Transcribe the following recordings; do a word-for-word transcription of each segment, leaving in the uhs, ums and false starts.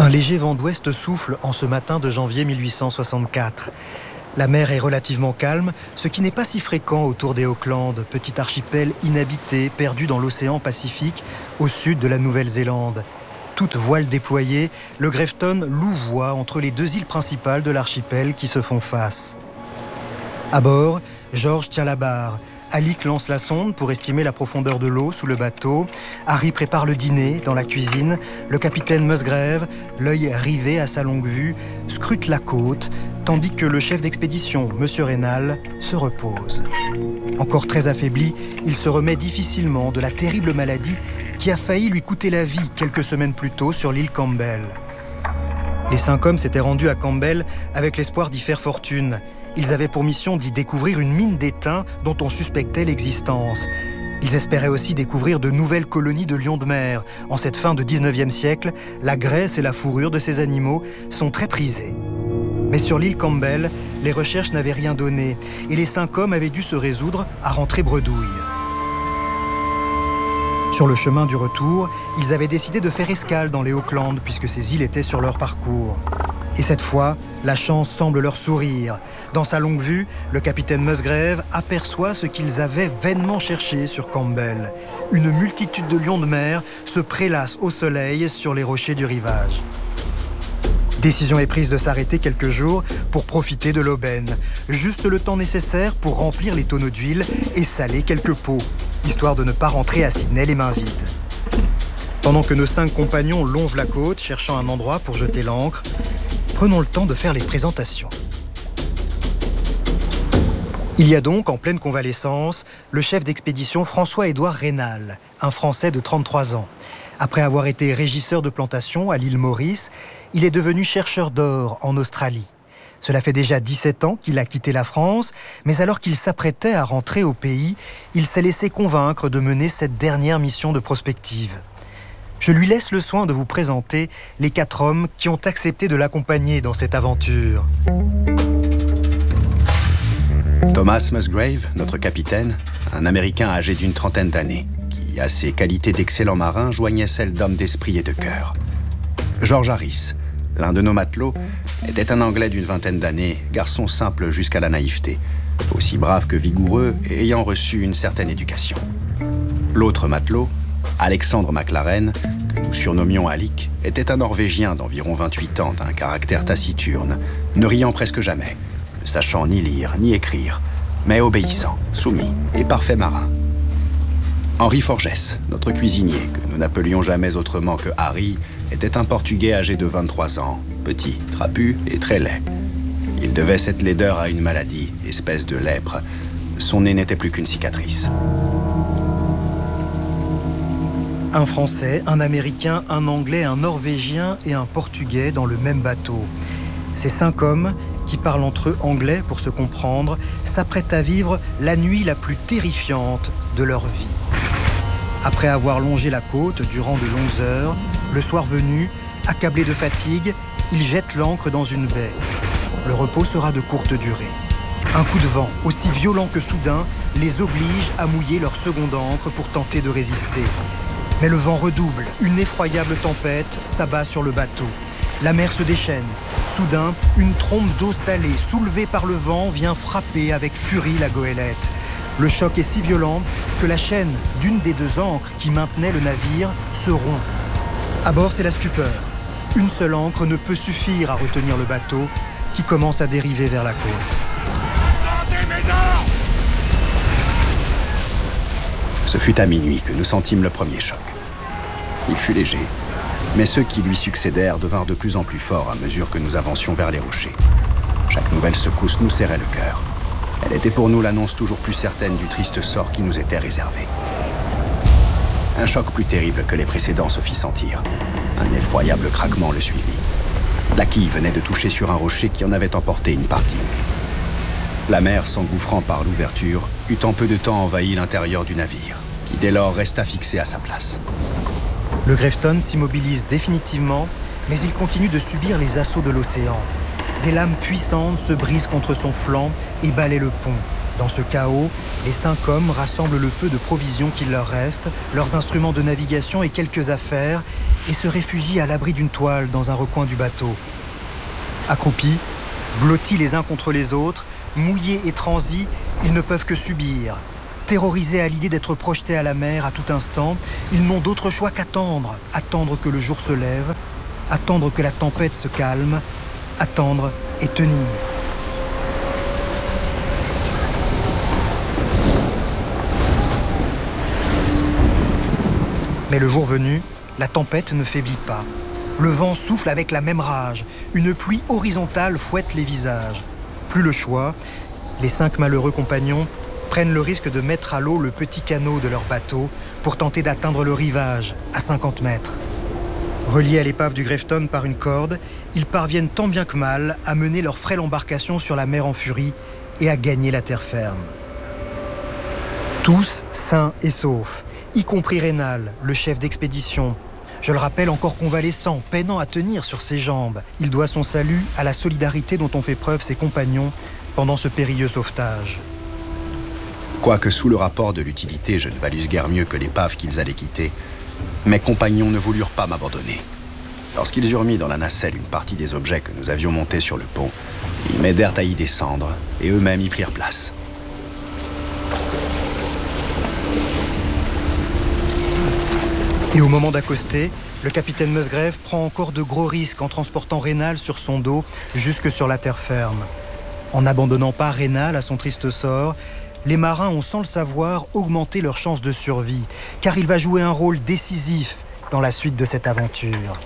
Un léger vent d'ouest souffle en ce matin de janvier mille huit cent soixante-quatre. La mer est relativement calme, ce qui n'est pas si fréquent autour des Auckland, petit archipel inhabité perdu dans l'océan Pacifique au sud de la Nouvelle-Zélande. Toute voile déployée, le Grafton louvoie entre les deux îles principales de l'archipel qui se font face. À bord, George tient la barre. Alick lance la sonde pour estimer la profondeur de l'eau sous le bateau. Harry prépare le dîner dans la cuisine. Le capitaine Musgrave, l'œil rivé à sa longue vue, scrute la côte, tandis que le chef d'expédition, Monsieur Raynal, se repose. Encore très affaibli, il se remet difficilement de la terrible maladie qui a failli lui coûter la vie quelques semaines plus tôt sur l'île Campbell. Les cinq hommes s'étaient rendus à Campbell avec l'espoir d'y faire fortune. Ils avaient pour mission d'y découvrir une mine d'étain dont on suspectait l'existence. Ils espéraient aussi découvrir de nouvelles colonies de lions de mer. En cette fin de dix-neuvième siècle, la graisse et la fourrure de ces animaux sont très prisées. Mais sur l'île Campbell, les recherches n'avaient rien donné et les cinq hommes avaient dû se résoudre à rentrer bredouille. Sur le chemin du retour, ils avaient décidé de faire escale dans les Auckland puisque ces îles étaient sur leur parcours. Et cette fois, la chance semble leur sourire. Dans sa longue vue, le capitaine Musgrave aperçoit ce qu'ils avaient vainement cherché sur Campbell. Une multitude de lions de mer se prélassent au soleil sur les rochers du rivage. Décision est prise de s'arrêter quelques jours pour profiter de l'aubaine. Juste le temps nécessaire pour remplir les tonneaux d'huile et saler quelques pots, histoire de ne pas rentrer à Sydney les mains vides. Pendant que nos cinq compagnons longent la côte, cherchant un endroit pour jeter l'ancre, prenons le temps de faire les présentations. Il y a donc, en pleine convalescence, le chef d'expédition François-Édouard Raynal, un Français de trente-trois ans. Après avoir été régisseur de plantation à l'île Maurice, il est devenu chercheur d'or en Australie. Cela fait déjà dix-sept ans qu'il a quitté la France, mais alors qu'il s'apprêtait à rentrer au pays, il s'est laissé convaincre de mener cette dernière mission de prospective. Je lui laisse le soin de vous présenter les quatre hommes qui ont accepté de l'accompagner dans cette aventure. Thomas Musgrave, notre capitaine, un Américain âgé d'une trentaine d'années, qui, à ses qualités d'excellent marin, joignait celles d'homme d'esprit et de cœur. George Harris, l'un de nos matelots, était un Anglais d'une vingtaine d'années, garçon simple jusqu'à la naïveté, aussi brave que vigoureux et ayant reçu une certaine éducation. L'autre matelot, Alexandre McLaren, que nous surnommions Alick, était un Norvégien d'environ vingt-huit ans, d'un caractère taciturne, ne riant presque jamais, ne sachant ni lire ni écrire, mais obéissant, soumis et parfait marin. Henri Forges, notre cuisinier, que nous n'appelions jamais autrement que Harry, était un Portugais âgé de vingt-trois ans, petit, trapu et très laid. Il devait cette laideur à une maladie, espèce de lèpre. Son nez n'était plus qu'une cicatrice. Un Français, un Américain, un Anglais, un Norvégien et un Portugais dans le même bateau. Ces cinq hommes, qui parlent entre eux anglais pour se comprendre, s'apprêtent à vivre la nuit la plus terrifiante de leur vie. Après avoir longé la côte durant de longues heures, le soir venu, accablés de fatigue, ils jettent l'ancre dans une baie. Le repos sera de courte durée. Un coup de vent, aussi violent que soudain, les oblige à mouiller leur seconde ancre pour tenter de résister. Mais le vent redouble, une effroyable tempête s'abat sur le bateau. La mer se déchaîne. Soudain, une trombe d'eau salée soulevée par le vent vient frapper avec furie la goélette. Le choc est si violent que la chaîne d'une des deux ancres qui maintenait le navire se rompt. À bord, c'est la stupeur. Une seule ancre ne peut suffire à retenir le bateau qui commence à dériver vers la côte. Ce fut à minuit que nous sentîmes le premier choc. Il fut léger, mais ceux qui lui succédèrent devinrent de plus en plus forts à mesure que nous avancions vers les rochers. Chaque nouvelle secousse nous serrait le cœur. Elle était pour nous l'annonce toujours plus certaine du triste sort qui nous était réservé. Un choc plus terrible que les précédents se fit sentir. Un effroyable craquement le suivit. La quille venait de toucher sur un rocher qui en avait emporté une partie. La mer, s'engouffrant par l'ouverture, eut en peu de temps envahi l'intérieur du navire, qui dès lors resta fixé à sa place. Le Grafton s'immobilise définitivement, mais il continue de subir les assauts de l'océan. Des lames puissantes se brisent contre son flanc et balaient le pont. Dans ce chaos, les cinq hommes rassemblent le peu de provisions qu'il leur reste, leurs instruments de navigation et quelques affaires, et se réfugient à l'abri d'une toile dans un recoin du bateau. Accroupis, blottis les uns contre les autres, mouillés et transis, ils ne peuvent que subir. Terrorisés à l'idée d'être projetés à la mer à tout instant, ils n'ont d'autre choix qu'attendre, attendre que le jour se lève, attendre que la tempête se calme, attendre et tenir. Mais le jour venu, la tempête ne faiblit pas. Le vent souffle avec la même rage. Une pluie horizontale fouette les visages. Plus le choix, les cinq malheureux compagnons prennent le risque de mettre à l'eau le petit canot de leur bateau pour tenter d'atteindre le rivage à cinquante mètres. Reliés à l'épave du Grafton par une corde, ils parviennent tant bien que mal à mener leur frêle embarcation sur la mer en furie et à gagner la terre ferme. Tous sains et saufs, y compris Raynal, le chef d'expédition. Je le rappelle, encore convalescent, peinant à tenir sur ses jambes. Il doit son salut à la solidarité dont ont fait preuve ses compagnons pendant ce périlleux sauvetage. Quoique sous le rapport de l'utilité, je ne valusse guère mieux que l'épave qu'ils allaient quitter, mes compagnons ne voulurent pas m'abandonner. Lorsqu'ils eurent mis dans la nacelle une partie des objets que nous avions montés sur le pont, ils m'aidèrent à y descendre et eux-mêmes y prirent place. Et au moment d'accoster, le capitaine Musgrave prend encore de gros risques en transportant Raynal sur son dos jusque sur la terre ferme. En n'abandonnant pas Raynal à son triste sort, les marins ont, sans le savoir, augmenté leurs chances de survie, car il va jouer un rôle décisif dans la suite de cette aventure.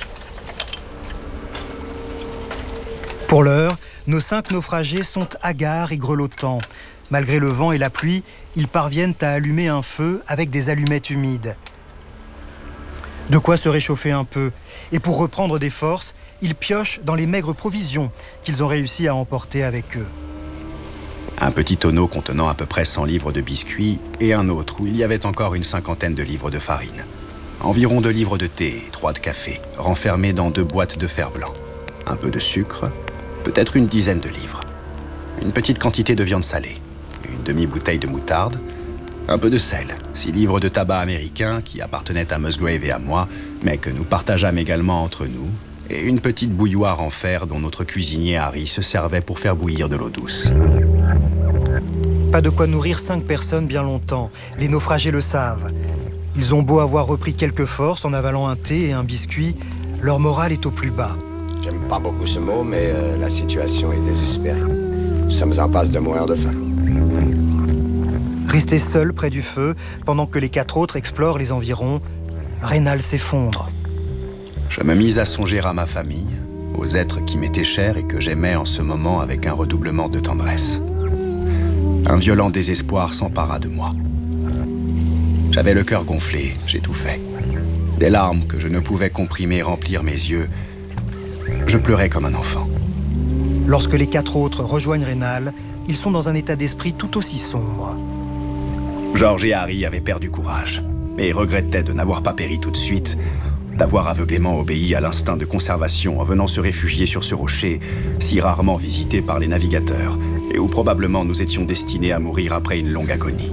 Pour l'heure, nos cinq naufragés sont hagards et grelottants. Malgré le vent et la pluie, ils parviennent à allumer un feu avec des allumettes humides. De quoi se réchauffer un peu. Et pour reprendre des forces, ils piochent dans les maigres provisions qu'ils ont réussi à emporter avec eux. Un petit tonneau contenant à peu près cent livres de biscuits et un autre où il y avait encore une cinquantaine de livres de farine. Environ deux livres de thé et trois de café, renfermés dans deux boîtes de fer blanc. Un peu de sucre, peut-être une dizaine de livres. Une petite quantité de viande salée, une demi-bouteille de moutarde, un peu de sel, six livres de tabac américain qui appartenaient à Musgrave et à moi, mais que nous partageâmes également entre nous, et une petite bouilloire en fer dont notre cuisinier Harry se servait pour faire bouillir de l'eau douce. Pas de quoi nourrir cinq personnes bien longtemps. Les naufragés le savent. Ils ont beau avoir repris quelques forces en avalant un thé et un biscuit, leur morale est au plus bas. J'aime pas beaucoup ce mot, mais euh, la situation est désespérée. Nous sommes en passe de mourir de faim. Restés seuls près du feu, pendant que les quatre autres explorent les environs, Raynal s'effondre. Je me mis à songer à ma famille, aux êtres qui m'étaient chers et que j'aimais en ce moment avec un redoublement de tendresse. Un violent désespoir s'empara de moi. J'avais le cœur gonflé, j'étouffais. Des larmes que je ne pouvais comprimer remplirent mes yeux. Je pleurais comme un enfant. Lorsque les quatre autres rejoignent Raynal, ils sont dans un état d'esprit tout aussi sombre. George et Harry avaient perdu courage, et regrettaient de n'avoir pas péri tout de suite, d'avoir aveuglément obéi à l'instinct de conservation en venant se réfugier sur ce rocher, si rarement visité par les navigateurs, et où probablement nous étions destinés à mourir après une longue agonie.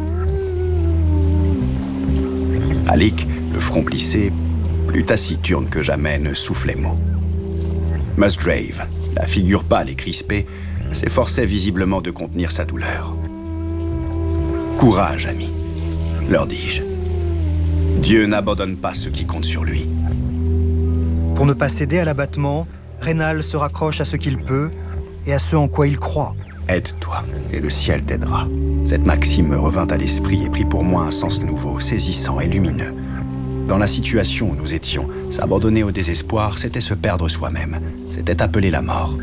Alec, le front plissé, plus taciturne que jamais, ne soufflait mot. Musgrave, la figure pâle et crispée, s'efforçait visiblement de contenir sa douleur. « Courage, amis, leur dis-je. Dieu n'abandonne pas ceux qui comptent sur lui. » Pour ne pas céder à l'abattement, Raynal se raccroche à ce qu'il peut et à ce en quoi il croit. « Aide-toi, et le ciel t'aidera. » Cette maxime me revint à l'esprit et prit pour moi un sens nouveau, saisissant et lumineux. Dans la situation où nous étions, s'abandonner au désespoir, c'était se perdre soi-même. C'était appeler la mort.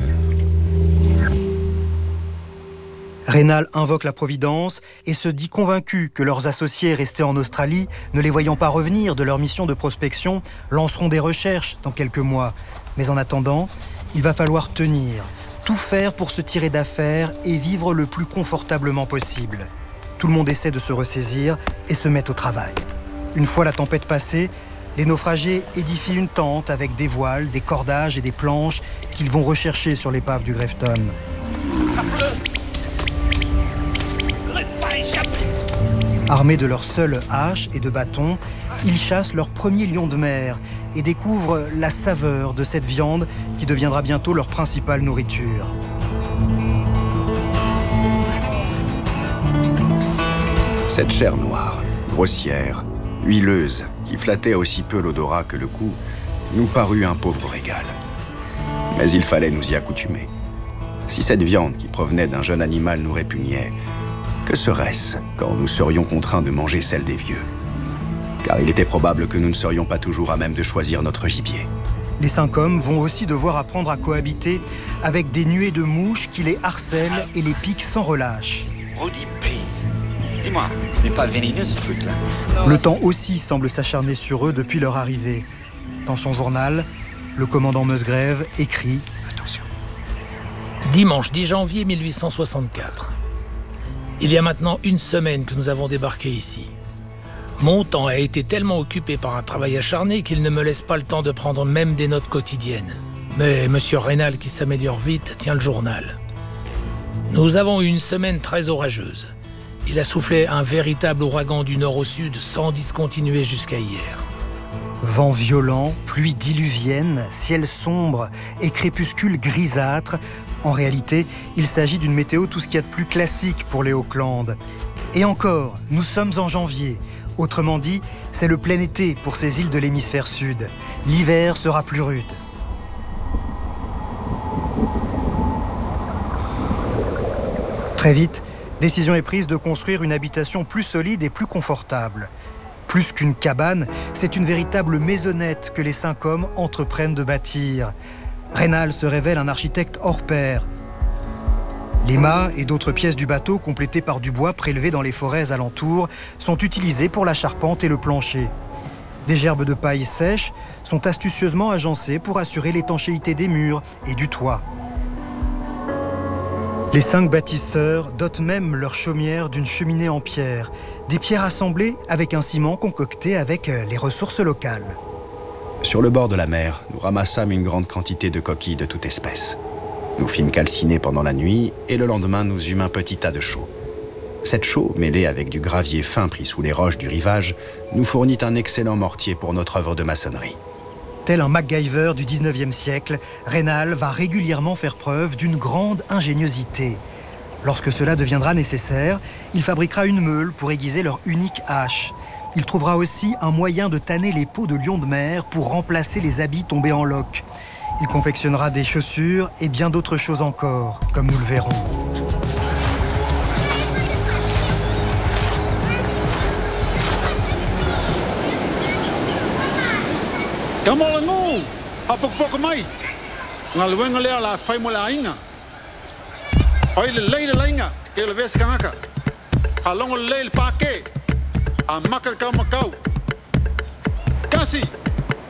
Raynal invoque la Providence et se dit convaincu que leurs associés restés en Australie, ne les voyant pas revenir de leur mission de prospection, lanceront des recherches dans quelques mois. Mais en attendant, il va falloir tenir, tout faire pour se tirer d'affaire et vivre le plus confortablement possible. Tout le monde essaie de se ressaisir et se met au travail. Une fois la tempête passée, les naufragés édifient une tente avec des voiles, des cordages et des planches qu'ils vont rechercher sur l'épave du Grafton. Armés de leurs seules haches et de bâtons, ils chassent leur premier lion de mer et découvrent la saveur de cette viande qui deviendra bientôt leur principale nourriture. Cette chair noire, grossière, huileuse, qui flattait aussi peu l'odorat que le goût, nous parut un pauvre régal. Mais il fallait nous y accoutumer. Si cette viande qui provenait d'un jeune animal nous répugnait, que serait-ce quand nous serions contraints de manger celle des vieux? Car il était probable que nous ne serions pas toujours à même de choisir notre gibier. Les cinq hommes vont aussi devoir apprendre à cohabiter avec des nuées de mouches qui les harcèlent et les piquent sans relâche. Dis-moi, ce n'est pas vénéneux ce truc-là? Le temps aussi semble s'acharner sur eux depuis leur arrivée. Dans son journal, le commandant Musgrave écrit « Attention. Dimanche dix janvier mille huit cent soixante-quatre. Il y a maintenant une semaine que nous avons débarqué ici. Mon temps a été tellement occupé par un travail acharné qu'il ne me laisse pas le temps de prendre même des notes quotidiennes. Mais Monsieur Raynal, qui s'améliore vite, tient le journal. Nous avons eu une semaine très orageuse. Il a soufflé un véritable ouragan du nord au sud sans discontinuer jusqu'à hier. Vent violent, pluie diluvienne, ciel sombre et crépuscule grisâtre. En réalité, il s'agit d'une météo tout ce qu'il y a de plus classique pour les Auckland. Et encore, nous sommes en janvier. Autrement dit, c'est le plein été pour ces îles de l'hémisphère sud. L'hiver sera plus rude. Très vite, décision est prise de construire une habitation plus solide et plus confortable. Plus qu'une cabane, c'est une véritable maisonnette que les cinq hommes entreprennent de bâtir. Raynal se révèle un architecte hors pair. Les mâts et d'autres pièces du bateau, complétées par du bois prélevé dans les forêts alentours, sont utilisées pour la charpente et le plancher. Des gerbes de paille sèches sont astucieusement agencées pour assurer l'étanchéité des murs et du toit. Les cinq bâtisseurs dotent même leur chaumière d'une cheminée en pierre, des pierres assemblées avec un ciment concocté avec les ressources locales. Sur le bord de la mer, nous ramassâmes une grande quantité de coquilles de toute espèce. Nous fîmes calciner pendant la nuit et le lendemain nous eûmes un petit tas de chaux. Cette chaux, mêlée avec du gravier fin pris sous les roches du rivage, nous fournit un excellent mortier pour notre œuvre de maçonnerie. Tel un MacGyver du dix-neuvième siècle, Raynal va régulièrement faire preuve d'une grande ingéniosité. Lorsque cela deviendra nécessaire, il fabriquera une meule pour aiguiser leur unique hache. Il trouvera aussi un moyen de tanner les peaux de lion de mer pour remplacer les habits tombés en loques. Il confectionnera des chaussures et bien d'autres choses encore, comme nous le verrons. Kamolangu, apok-pok-mai. Ngalwengalea la faimolainga. Oile leile lainga, ke le ves kanga. Alongo leil pake. A makar kamakau. Kasi.